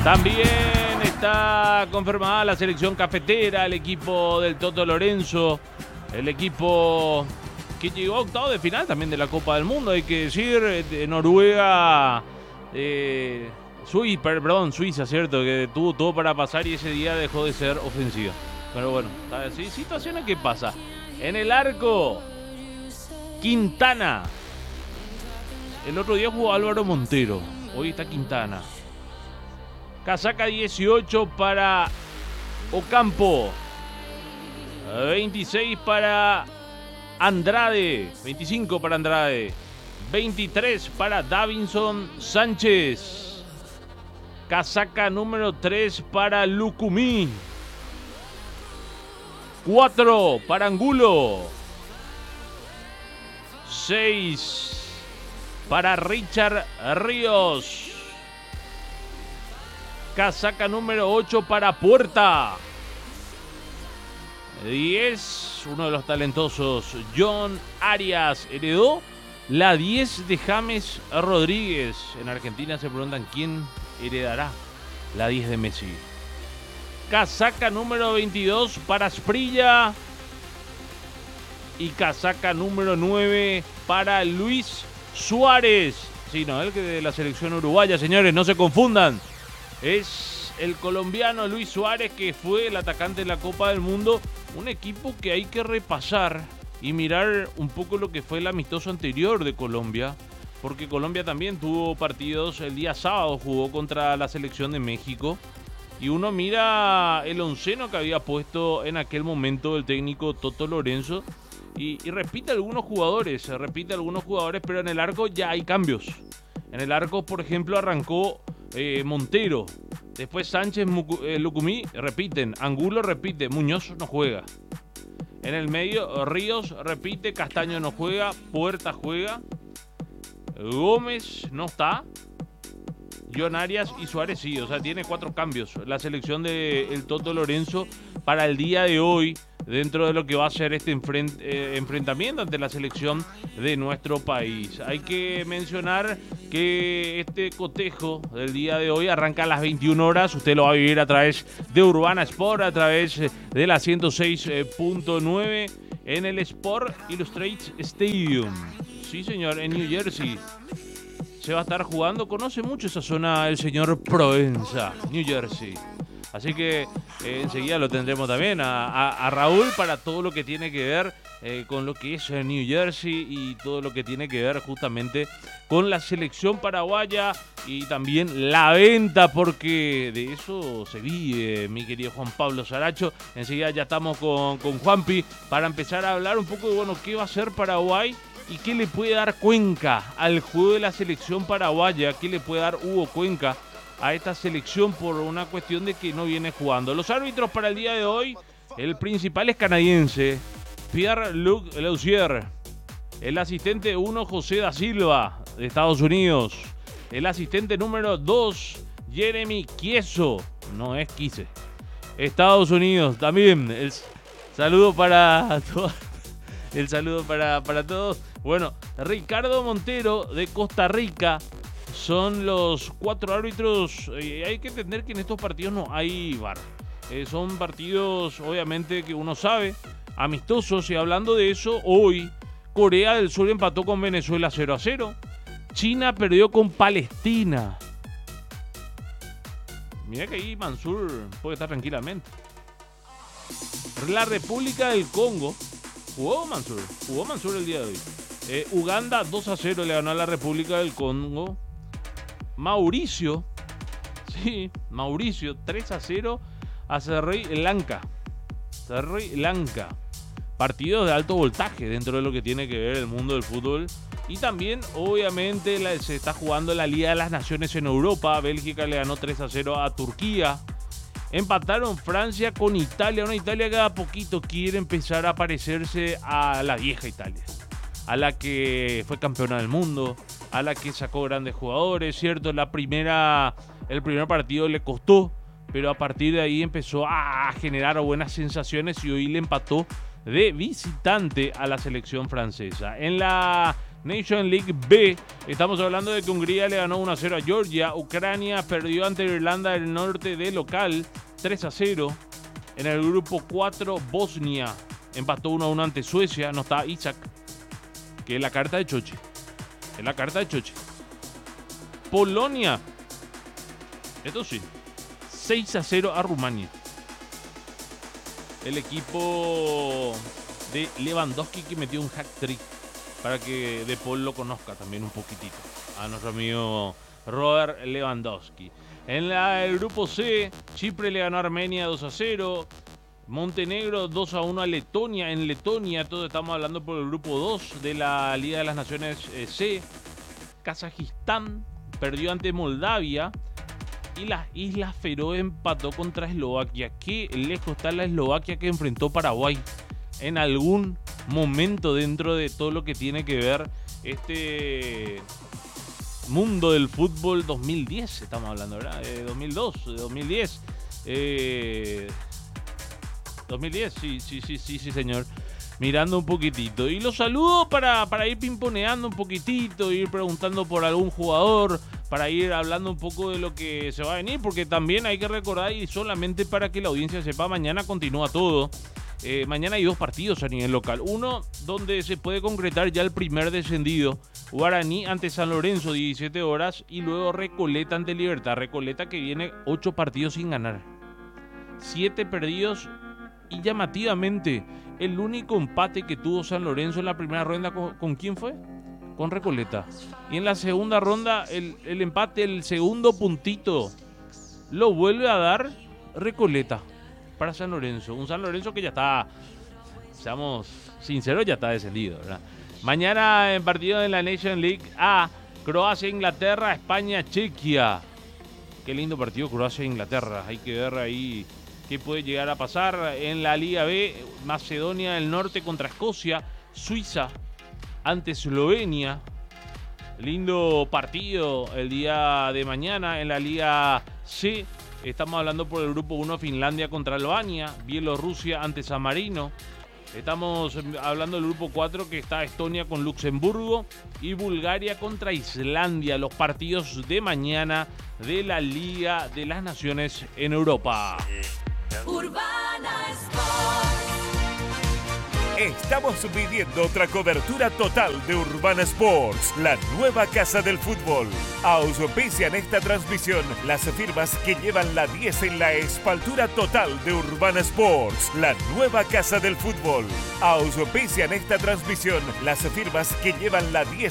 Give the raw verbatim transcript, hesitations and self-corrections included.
También está confirmada la selección cafetera, el equipo del Toto Lorenzo, el equipo que llegó a octavo de final también de la Copa del Mundo, hay que decir, de Noruega, eh, Suiza, perdón, Suiza, cierto, que tuvo todo para pasar y ese día dejó de ser ofensiva. Pero bueno, ¿sí? Situaciones que pasa. En el arco, Quintana. El otro día jugó Álvaro Montero, hoy está Quintana. Casaca dieciocho para Ocampo. veintiséis para Andrade. veinticinco para Andrade. veintitrés para Davinson Sánchez. Casaca número tres para Lucumí. cuatro para Angulo. seis para Richard Ríos. Casaca número ocho para Puerta. diez, uno de los talentosos, John Arias, heredó la diez de James Rodríguez. En Argentina se preguntan quién heredará la diez de Messi. Casaca número veintidós para Asprilla. Y casaca número nueve para Luis Suárez. Sí, no, el que de la selección uruguaya, señores, no se confundan. Es el colombiano Luis Suárez, que fue el atacante de la Copa del Mundo. Un equipo que hay que repasar y mirar un poco lo que fue el amistoso anterior de Colombia. Porque Colombia también tuvo partidos. El día sábado jugó contra la selección de México. Y uno mira el onceno que había puesto en aquel momento el técnico Toto Lorenzo. Y, y repite algunos jugadores, repite algunos jugadores, pero en el arco ya hay cambios. En el arco, por ejemplo, arrancó eh, Montero. Después Sánchez, eh, Lucumí, repiten. Angulo repite, Muñoz no juega. En el medio, Ríos repite, Castaño no juega, Puerta juega. Gómez no está. John Arias y Suárez sí, o sea, tiene cuatro cambios. La selección del Toto Lorenzo para el día de hoy, dentro de lo que va a ser este enfrent, eh, enfrentamiento ante la selección de nuestro país. Hay que mencionar que este cotejo del día de hoy arranca a las veintiuna horas. Usted lo va a vivir a través de Urbana Sport, a través de la ciento seis punto nueve en el Sport Illustrated Stadium. Sí, señor, en New Jersey se va a estar jugando. Conoce mucho esa zona el señor Provenza, New Jersey. Así que eh, enseguida lo tendremos también a, a, a Raúl para todo lo que tiene que ver eh, con lo que es New Jersey y todo lo que tiene que ver justamente con la selección paraguaya y también la venta, porque de eso se vive, mi querido Juan Pablo Saracho. Enseguida ya estamos con, con Juanpi para empezar a hablar un poco de, bueno, qué va a hacer Paraguay y qué le puede dar Cuenca al juego de la selección paraguaya, qué le puede dar Hugo Cuenca a esta selección por una cuestión de que no viene jugando. Los árbitros para el día de hoy, el principal es canadiense, Pierre-Luc Lausier. El asistente uno, José da Silva, de Estados Unidos. El asistente número dos, Jeremy Chieso, no es Quise, Estados Unidos. También el saludo para todos. El saludo para, para todos. Bueno, Ricardo Montero, de Costa Rica. Son los cuatro árbitros. Eh, hay que entender que en estos partidos no hay V A R. Eh, son partidos, obviamente, que uno sabe, amistosos. Y hablando de eso, hoy Corea del Sur empató con Venezuela cero a cero. China perdió con Palestina. Mira que ahí Mansur puede estar tranquilamente. La República del Congo. ¿Jugó Mansur? Jugó Mansur el día de hoy. Eh, Uganda dos a cero le ganó a la República del Congo. Mauricio, sí, Mauricio, tres a cero a Sri Lanka. Sri Lanka. Partidos de alto voltaje dentro de lo que tiene que ver el mundo del fútbol. Y también, obviamente, la, se está jugando la Liga de las Naciones en Europa. Bélgica le ganó tres a cero a Turquía. Empataron Francia con Italia. Una Italia que a poquito quiere empezar a parecerse a la vieja Italia, a la que fue campeona del mundo, a la que sacó grandes jugadores, ¿cierto? La primera, el primer partido le costó, pero a partir de ahí empezó a generar buenas sensaciones y hoy le empató de visitante a la selección francesa. En la Nation League B, estamos hablando de que Hungría le ganó uno a cero a Georgia. Ucrania perdió ante Irlanda del Norte de local tres a cero. En el grupo cuatro, Bosnia empató uno a uno ante Suecia. No está Isaac, que es la carta de Choche. Es la carta de Choche. Polonia, esto sí, seis a cero a Rumania. El equipo de Lewandowski que metió un hack trick, para que De Paul lo conozca también un poquitito a nuestro amigo Robert Lewandowski. En la, el grupo C, Chipre le ganó a Armenia dos a cero. Montenegro dos a uno a Letonia. En Letonia, todo estamos hablando por el grupo dos de la Liga de las Naciones eh, C. Kazajistán perdió ante Moldavia. Y las Islas Feroe empató contra Eslovaquia. Qué lejos está la Eslovaquia que enfrentó Paraguay en algún momento dentro de todo lo que tiene que ver este mundo del fútbol dos mil diez. Estamos hablando, ¿verdad? De dos mil dos, de dos mil diez. Eh, dos mil diez, sí, sí, sí, sí, sí, señor. Mirando un poquitito. Y los saludo para, para ir pimponeando un poquitito, ir preguntando por algún jugador, para ir hablando un poco de lo que se va a venir, porque también hay que recordar, y solamente para que la audiencia sepa, mañana continúa todo. Eh, mañana hay dos partidos a nivel local. Uno donde se puede concretar ya el primer descendido. Guaraní ante San Lorenzo, diecisiete horas. Y luego Recoleta ante Libertad. Recoleta que viene ocho partidos sin ganar. siete perdidos. Y llamativamente, el único empate que tuvo San Lorenzo en la primera ronda, ¿con, ¿con quién fue? Con Recoleta. Y en la segunda ronda, el, el empate, el segundo puntito, lo vuelve a dar Recoleta para San Lorenzo. Un San Lorenzo que ya está, seamos sinceros, ya está descendido, ¿verdad? Mañana en partido de la Nation League A, Croacia, Inglaterra, España, Chequia. Qué lindo partido Croacia, Inglaterra. Hay que ver ahí qué puede llegar a pasar. En la Liga B, Macedonia del Norte contra Escocia, Suiza ante Eslovenia. Lindo partido el día de mañana. En la Liga C, estamos hablando por el grupo uno, Finlandia contra Albania, Bielorrusia ante San Marino. Estamos hablando del grupo cuatro, que está Estonia con Luxemburgo y Bulgaria contra Islandia. Los partidos de mañana de la Liga de las Naciones en Europa. Urbana Sport. Estamos viviendo otra cobertura total de Urbana Sports, la nueva casa del fútbol. Auspician esta transmisión las firmas que llevan la diez en la espaltura total de Urbana Sports, la nueva casa del fútbol. Auspician esta transmisión las firmas que llevan la diez